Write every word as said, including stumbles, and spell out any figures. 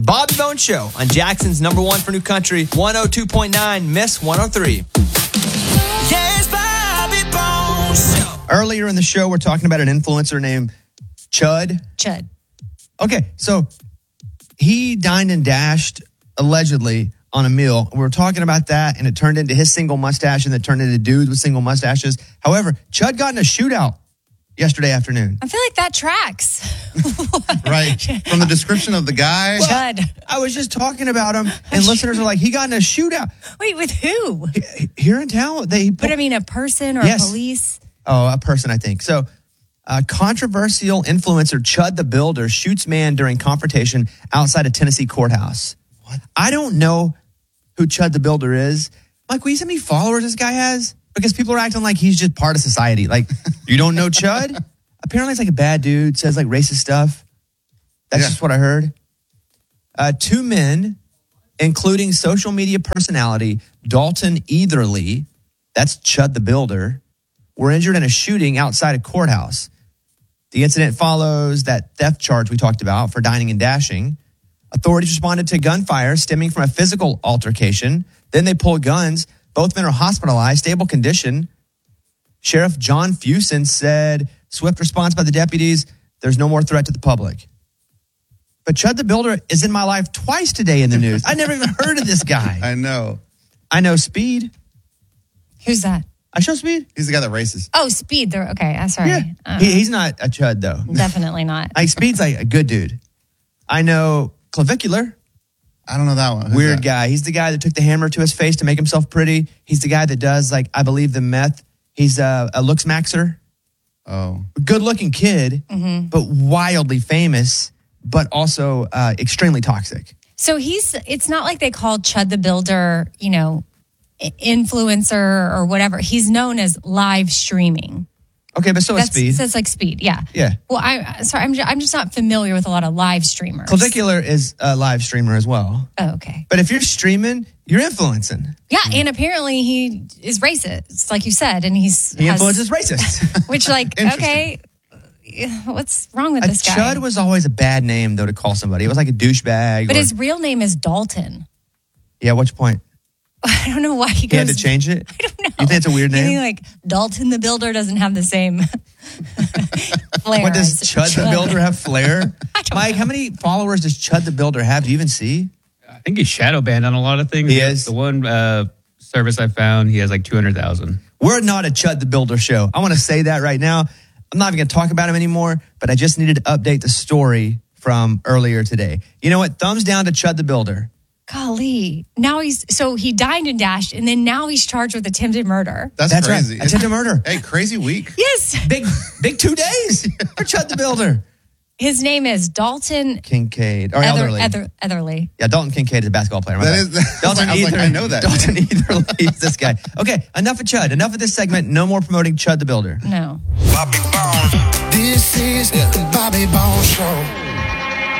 The Bobby Bones Show on Jackson's number one for new country, one oh two point nine, Miss one oh three. Yes, Bobby Bones Show. Earlier in the show, we're talking about an influencer named Chud. Chud. Okay, so he dined and dashed, allegedly, on a meal. We were talking about that, and it turned into his single mustache, and it turned into dudes with single mustaches. However, Chud got in a shootout yesterday afternoon. I feel like that tracks. Right. From the description of the guy. Chud. I was just talking about him, and listeners are like, he got in a shootout. Wait, with who? Here in town. They, But I mean, a person or Yes. police? Oh, a person, I think. So, uh, controversial influencer Chud the Builder shoots man during confrontation outside a Tennessee courthouse. What? I don't know who Chud the Builder is. Like, will you see how many followers this guy has? Because people are acting like he's just part of society. Like, you don't know Chud? Apparently, it's like a bad dude, says like racist stuff. That's Yeah. just what I heard. Uh, two men, including social media personality Dalton Eitherly, that's Chud the Builder, were injured in a shooting outside a courthouse. The incident follows that theft charge we talked about for dining and dashing. Authorities responded to gunfire stemming from a physical altercation. Then they pulled guns. Both men are hospitalized, stable condition. Sheriff John Fusen said, swift response by the deputies, there's no more threat to the public. But Chud the Builder is in my life twice today in the news. I never even heard of this guy. I know. I know Speed. Who's that? I show Speed. He's the guy that races. Oh, Speed. They're, okay, I'm sorry. Yeah. Uh, He, he's not a Chud, though. definitely not. Like, Speed's like a good dude. I know Clavicular. I don't know that one. Who's Weird that? guy. He's the guy that took the hammer to his face to make himself pretty. He's the guy that does, like, I believe the meth. He's a, a looks maxer. Oh. Good looking kid, but wildly famous, but also uh, extremely toxic. So he's, it's not like they call Chud the Builder, you know, i- influencer or whatever. He's known as live streaming. Okay, but so is That's, Speed. That's like Speed, yeah. Yeah. Well, I sorry, I'm just, I'm just not familiar with a lot of live streamers. Clavicular is a live streamer as well. Oh, okay. But if you're streaming, you're influencing. Yeah, and apparently he is racist, like you said, and he's He has- influences racists. Which, like, okay, what's wrong with A this guy? Chud was always a bad name, though, to call somebody. It was like a douchebag. But or- his real name is Dalton. Yeah, what's your point? I don't know why he He goes. had to change it? I don't know. You think it's a weird You name? think, like, Dalton the Builder doesn't have the same flair. What, does as Chud the Builder have flair? I don't Mike, know. how many followers does Chud the Builder have? Do you even see? I think he's shadow banned on a lot of things. He The- is? The one uh, service I found, he has like two hundred thousand. We're not a Chud the Builder show. I want to say that right now. I'm not even going to talk about him anymore, but I just needed to update the story from earlier today. You know what? Thumbs down to Chud the Builder. Golly. Now he's, so he dined and dashed, and then now he's charged with attempted murder. That's, That's crazy. right. Attempted murder. Hey, crazy week. Yes. Big, big two days for Chud the Builder. His name is Dalton Kincaid. Or Ether, Elderly. Ether, Etherly. Yeah, Dalton Kincaid is a basketball player. My That bad. is- I was Dalton like- I was like, Ether- I know that. Dalton Etherly is this guy. Okay, enough of Chud. Enough of this segment. No more promoting Chud the Builder. No. Bobby Bones. This is the Bobby Bones Show.